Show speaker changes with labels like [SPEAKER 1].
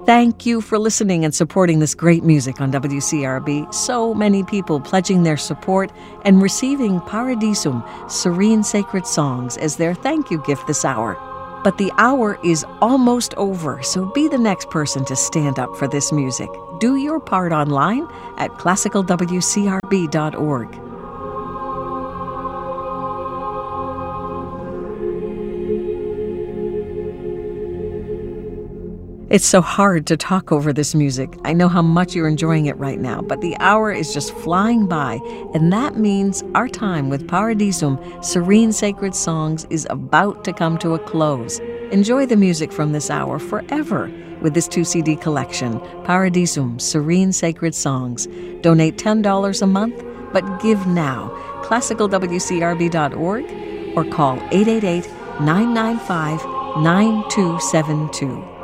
[SPEAKER 1] Thank you for listening and supporting this great music on WCRB. So many people pledging their support and receiving Paradisum, Serene Sacred Songs, as their thank you gift this hour. But the hour is almost over, so be the next person to stand up for this music. Do your part online at classicalwcrb.org. It's so hard to talk over this music. I know how much you're enjoying it right now, but the hour is just flying by, and that means our time with Paradisum, Serene Sacred Songs, is about to come to a close. Enjoy the music from this hour forever with this 2-CD collection, Paradisum, Serene Sacred Songs. Donate $10 a month, but give now. classicalwcrb.org or call 888-995-9272.